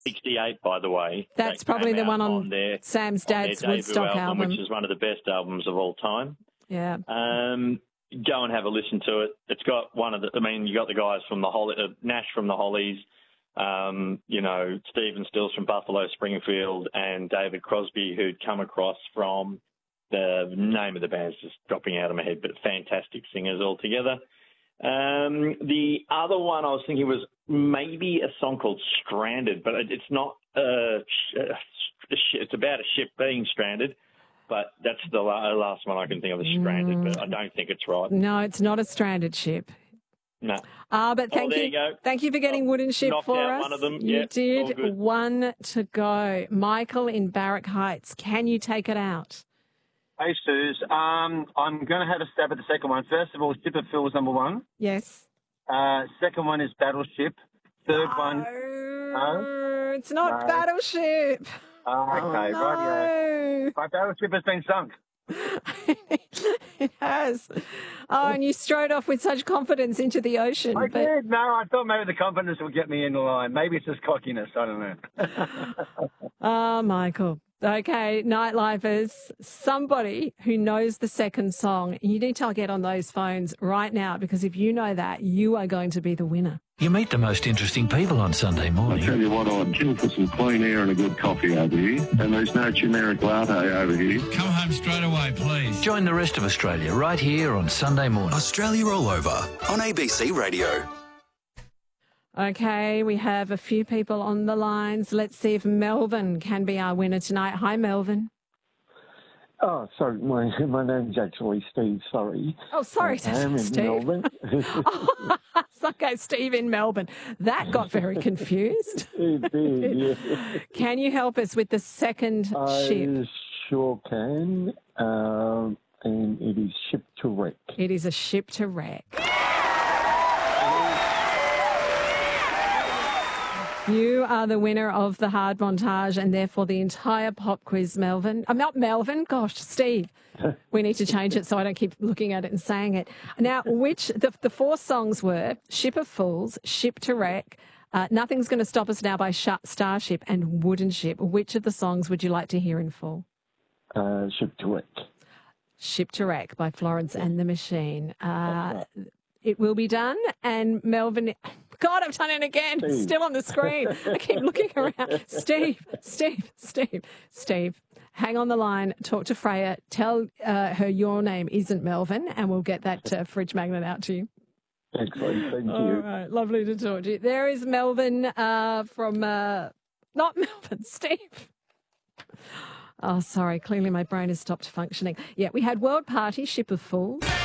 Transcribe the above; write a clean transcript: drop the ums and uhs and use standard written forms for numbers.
'68, by the way. That's that probably came the out one on their, Sam's on their dad's debut Woodstock album. which is one of the best albums of all time. Yeah. Go and have a listen to it. It's got one of the. I mean, you got the guys from the Nash from the Hollies. Stephen Stills from Buffalo Springfield and David Crosby, who'd come across from the name of the band's just dropping out of my head, but fantastic singers altogether. The other one I was thinking was maybe a song called Stranded, but it's not. It's about a ship being stranded, but that's the last one I can think of is Stranded, but I don't think it's right. No, it's not a stranded ship. No. But thank you. You go. Thank you for getting Wooden Ship Knocked for out us. one of them. You Yep, did. all good. One to go. Michael in Barrack Heights, can you take it out? Hey, Suze. I'm going to have a stab at the second one. First of all, Ship of Phil's number one. Yes. Second one is Battleship. Third one... It's not Battleship. Okay, no. rightio. My Battleship has been sunk. It has. Oh, and you strode off with such confidence into the ocean. I did. No, I thought maybe the confidence would get me in the line. Maybe it's just cockiness. I don't know. Oh, Michael. Okay, Nightlifers, somebody who knows the second song, you need to get on those phones right now because if you know that, you are going to be the winner. You meet the most interesting people on Sunday morning. I tell you what, I'd kill for some clean air and a good coffee over here. And there's no generic latte over here. Come home straight away, please. Join the rest of Australia right here on Sunday morning. Australia All Over on ABC Radio. Okay, we have a few people on the lines. Let's see if Melvin can be our winner tonight. Hi, Melvin. Oh, sorry, my name's actually Steve, sorry. Oh, sorry, I am in Steve. Melbourne. It's okay, Steve in Melbourne. That got very confused. It did, yeah. Can you help us with the second ship? I sure can, and it is Ship to Wreck. It is a ship to wreck. You are the winner of the hard montage and therefore the entire pop quiz, Melvin. I'm not Melvin. Gosh, Steve. We need to change it so I don't keep looking at it and saying it. Now, the four songs were Ship of Fools, Ship to Wreck, Nothing's Going to Stop Us Now by Starship and Wooden Ship. Which of the songs would you like to hear in full? Ship to Wreck. Ship to Wreck by Florence and the Machine. It will be done. And Melvin, God, I've done it again. Steve. It's still on the screen. I keep looking around. Steve, hang on the line. Talk to Freya. Tell her your name isn't Melvin, and we'll get that fridge magnet out to you. Excellent, thank you. All right, lovely to talk to you. There is Melvin from, not Melvin, Steve. Oh, sorry, clearly my brain has stopped functioning. Yeah, we had World Party, Ship of Fools.